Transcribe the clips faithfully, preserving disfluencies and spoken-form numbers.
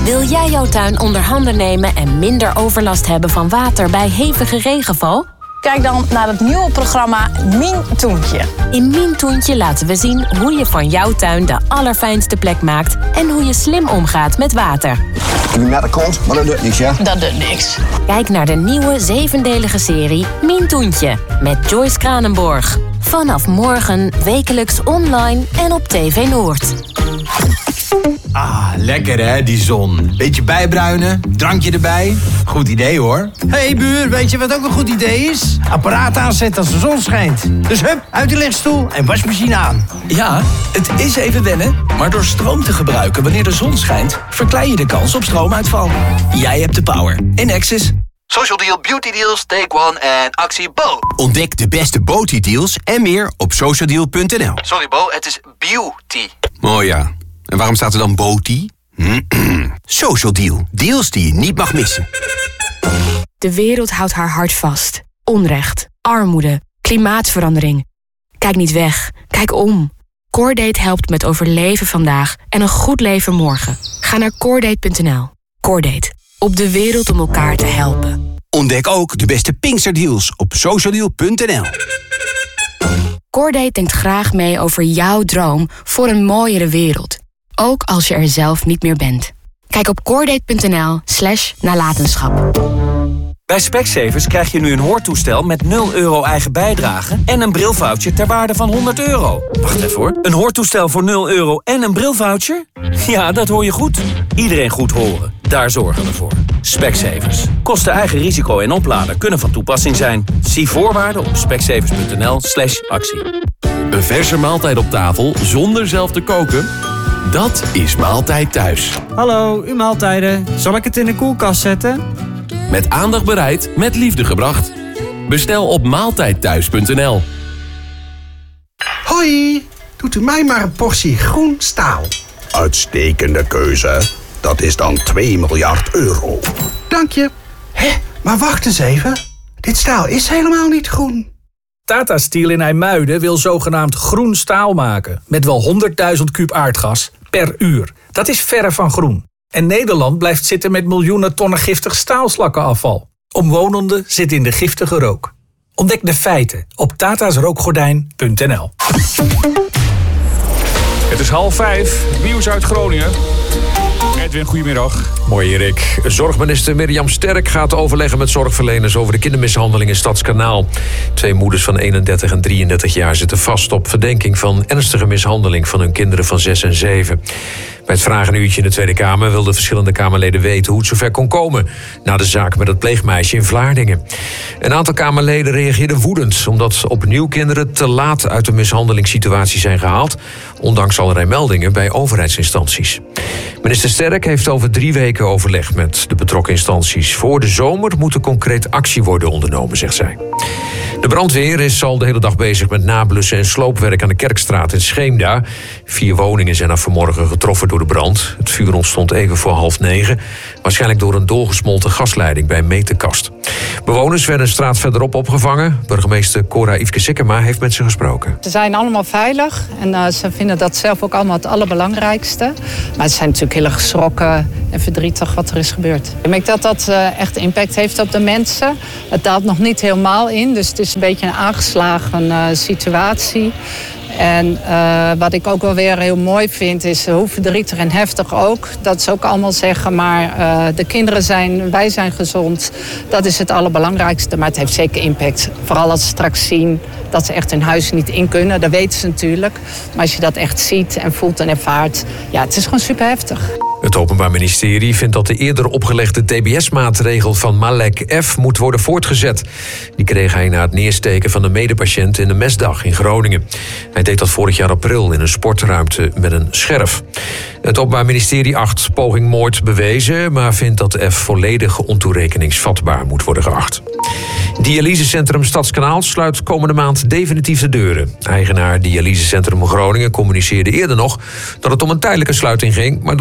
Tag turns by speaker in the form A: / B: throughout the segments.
A: Wil jij jouw tuin onder handen nemen en minder overlast hebben van water bij hevige regenval?
B: Kijk dan naar het nieuwe programma Mien Toentje.
A: In Mien Toentje laten we zien hoe je van jouw tuin de allerfijnste plek maakt en hoe je slim omgaat met water.
C: Ik heb net de kont, maar dat doet niks, ja?
B: Dat doet niks.
A: Kijk naar de nieuwe zevendelige serie Mien Toentje met Joyce Kranenborg. Vanaf morgen wekelijks online en op T V Noord.
D: Ah, lekker hè, die zon. Beetje bijbruinen, drankje erbij. Goed idee hoor.
E: Hé hey, buur, weet je wat ook een goed idee is? Apparaat aanzetten als de zon schijnt. Dus hup, uit de lichtstoel en wasmachine aan.
F: Ja, het is even wennen, maar door stroom te gebruiken wanneer de zon schijnt, verklein je de kans op stroomuitval. Jij hebt de power. Enexis.
G: Social Deal, Beauty Deals, Take One en actie Bo.
H: Ontdek de beste beauty deals en meer op socialdeal punt n l.
G: Sorry Bo, het is beauty.
H: Oh ja, en waarom staat er dan beauty? Social Deal, deals die je niet mag missen.
I: De wereld houdt haar hart vast. Onrecht, armoede, klimaatverandering. Kijk niet weg, kijk om. Coordate helpt met overleven vandaag en een goed leven morgen. Ga naar coordate punt n l. Coordate, op de wereld om elkaar te helpen.
H: Ontdek ook de beste Pinksterdeals op socialdeal punt n l.
I: Coordate denkt graag mee over jouw droom voor een mooiere wereld. Ook als je er zelf niet meer bent. Kijk op coordate punt n l slash nalatenschap.
F: Bij Specsavers krijg je nu een hoortoestel met nul euro eigen bijdrage en een brilvoucher ter waarde van honderd euro. Wacht even hoor. Een hoortoestel voor nul euro en een brilvoucher? Ja, dat hoor je goed. Iedereen goed horen. Daar zorgen we voor. Specsavers. Kosten eigen risico en opladen kunnen van toepassing zijn. Zie voorwaarden op specsavers punt n l slash actie.
J: Een verse maaltijd op tafel zonder zelf te koken? Dat is Maaltijd Thuis.
K: Hallo, uw maaltijden. Zal ik het in de koelkast zetten?
J: Met aandacht bereid, met liefde gebracht. Bestel op maaltijdthuis punt n l.
L: Hoi, doet u mij maar een portie groen staal.
M: Uitstekende keuze. Dat is dan twee miljard euro.
L: Dank je. Hé, maar wacht eens even. Dit staal is helemaal niet groen.
N: Tata Steel in IJmuiden wil zogenaamd groen staal maken. Met wel honderdduizend kuub aardgas per uur. Dat is verre van groen. En Nederland blijft zitten met miljoenen tonnen giftig staalslakkenafval. Omwonenden zitten in de giftige rook. Ontdek de feiten op tatasrookgordijn punt n l.
O: Het is half vijf. Nieuws uit Groningen. Edwin, goedemiddag.
P: Mooi, Erik. Zorgminister Mirjam Sterk gaat overleggen met zorgverleners over de kindermishandeling in Stadskanaal. Twee moeders van eenendertig en drieëndertig jaar zitten vast op verdenking van ernstige mishandeling van hun kinderen van zes en zeven. Bij het vragenuurtje in de Tweede Kamer wilden verschillende Kamerleden weten hoe het zover kon komen na de zaak met het pleegmeisje in Vlaardingen. Een aantal Kamerleden reageerden woedend omdat opnieuw kinderen te laat uit de mishandelingssituatie zijn gehaald, ondanks allerlei meldingen bij overheidsinstanties. Minister Sterk heeft over drie weken overleg met de betrokken instanties. Voor de zomer moet er concreet actie worden ondernomen, zegt zij. De brandweer is al de hele dag bezig met nablussen en sloopwerk aan de Kerkstraat in Scheemda. Vier woningen zijn er vanmorgen getroffen door de brand. Het vuur ontstond even voor half negen. Waarschijnlijk door een doorgesmolten gasleiding bij een meterkast. Bewoners werden een straat verderop opgevangen. Burgemeester Cora Yveske Sikkema heeft met ze gesproken.
Q: Ze zijn allemaal veilig en uh, ze vinden dat zelf ook allemaal het allerbelangrijkste. Maar ze zijn natuurlijk heel geschrokken en verdrietig wat er is gebeurd. Ik merk dat dat uh, echt impact heeft op de mensen. Het daalt nog niet helemaal in, dus het is een beetje een aangeslagen uh, situatie. En uh, wat ik ook wel weer heel mooi vind is hoe verdrietig en heftig ook. Dat ze ook allemaal zeggen, maar uh, de kinderen zijn, wij zijn gezond. Dat is het allerbelangrijkste, maar het heeft zeker impact. Vooral als ze straks zien dat ze echt hun huis niet in kunnen. Dat weten ze natuurlijk. Maar als je dat echt ziet en voelt en ervaart, ja, het is gewoon super heftig.
P: Het Openbaar Ministerie vindt dat de eerder opgelegde T B S-maatregel van Malek F. moet worden voortgezet. Die kreeg hij na het neersteken van een medepatiënt in de Mesdag in Groningen. Hij deed dat vorig jaar april in een sportruimte met een scherf. Het Openbaar Ministerie acht poging moord bewezen, maar vindt dat F. volledig ontoerekeningsvatbaar moet worden geacht. Dialysecentrum Stadskanaal sluit komende maand definitief de deuren. Eigenaar Dialysecentrum Groningen communiceerde eerder nog dat het om een tijdelijke sluiting ging, maar door een gebrek aan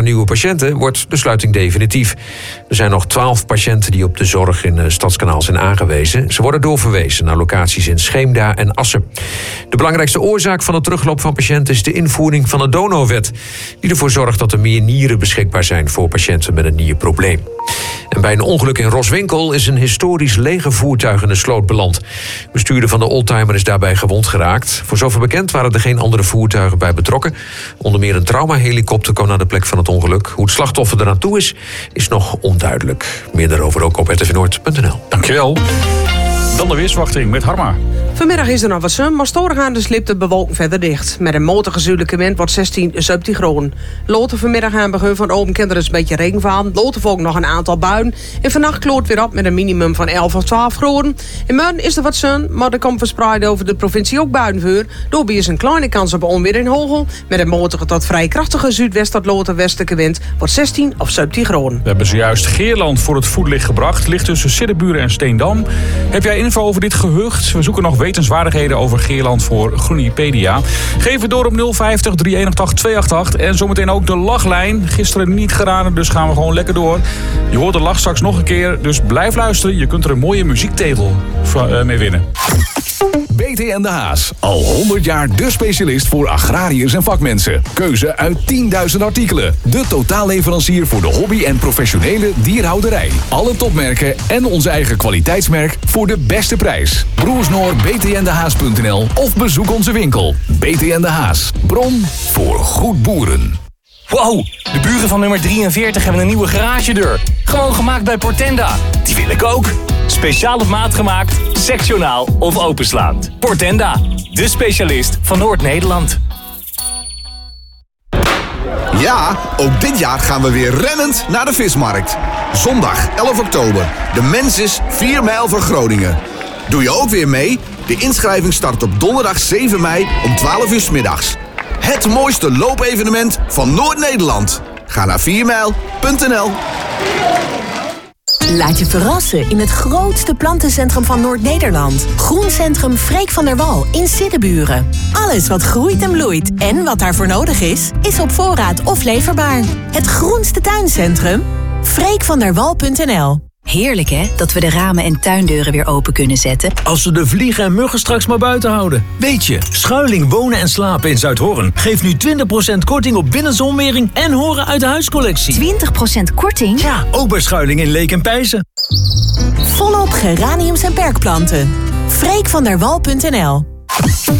P: aan nieuwe patiënten wordt de sluiting definitief. Er zijn nog twaalf patiënten die op de zorg in Stadskanaal zijn aangewezen. Ze worden doorverwezen naar locaties in Scheemda en Assen. De belangrijkste oorzaak van de terugloop van patiënten is de invoering van de donorwet, die ervoor zorgt dat er meer nieren beschikbaar zijn voor patiënten met een nierprobleem. En bij een ongeluk in Roswinkel is een historisch legervoertuig in de sloot beland. Bestuurder van de oldtimer is daarbij gewond geraakt. Voor zover bekend waren er geen andere voertuigen bij betrokken. Onder meer een traumahelikopter kwam naar de plek van het ongeluk. Hoe het slachtoffer er naartoe is, is nog onduidelijk. Meer daarover ook op r t v noord punt n l.
O: Dankjewel. Dan de weersverwachting met Harma.
R: Vanmiddag is er nog wat zon, maar stoorgaande slipt de bewolking verder dicht. Met een matige zuidelijke wind wordt zestien, zeventien graden. Later vanmiddag aan begin van open kinderen is een beetje regen van. Later volgt nog een aantal buien. En vannacht kloort weer op met een minimum van elf of twaalf graden. In morgen is er wat zon, maar er komt verspreid over de provincie ook buien voor. Daarbij is een kleine kans op onweer in Hogel. Met een matige tot vrij krachtige zuidwest tot later westelijke wind wordt zestien of zeventien graden.
O: We hebben zojuist Geerland voor het voetlicht gebracht. Ligt tussen Siddeburen en Steendam. Heb jij info over dit gehucht? We zoeken nog wetenswaardigheden over Geerland voor Groenipedia. Geef het door op nul vijftig, drie een acht, twee acht acht. En zometeen ook de lachlijn. Gisteren niet geraden, dus gaan we gewoon lekker door. Je hoort de lach straks nog een keer, dus blijf luisteren. Je kunt er een mooie muziektegel mee winnen.
S: B T en de Haas. Al honderd jaar de specialist voor agrariërs en vakmensen. Keuze uit tienduizend artikelen. De totaalleverancier voor de hobby- en professionele dierhouderij. Alle topmerken en onze eigen kwaliteitsmerk voor de beste prijs. Broersnoor b t n de haas punt n l of bezoek onze winkel. B T en de Haas. Bron voor goed boeren.
T: Wow, de buren van nummer drieënveertig hebben een nieuwe garagedeur. Gewoon gemaakt bij Portenda. Die wil ik ook. Speciaal op maat gemaakt, sectionaal of openslaand. Portenda, de specialist van Noord-Nederland.
U: Ja, ook dit jaar gaan we weer rennend naar de vismarkt. Zondag elf oktober. De Mensis vier mijl van Groningen. Doe je ook weer mee? De inschrijving start op donderdag zeven mei om twaalf uur 's middags. Het mooiste loopevenement van Noord-Nederland. Ga naar vier mijl punt n l.
A: Laat je verrassen in het grootste plantencentrum van Noord-Nederland. Groencentrum Freek van der Wal in Siddeburen. Alles wat groeit en bloeit en wat daarvoor nodig is, is op voorraad of leverbaar. Het groenste tuincentrum? freek van der wal punt n l.
V: Heerlijk hè, dat we de ramen en tuindeuren weer open kunnen zetten.
W: Als we de vliegen en muggen straks maar buiten houden. Weet je, Schuiling Wonen en Slapen in Zuidhorn geeft nu twintig procent korting op binnenzonwering en horen uit de huiscollectie.
V: twintig procent korting?
W: Ja, ook bij Schuiling in Leek en Pijzen.
A: Volop geraniums en perkplanten. freek van der wal punt n l.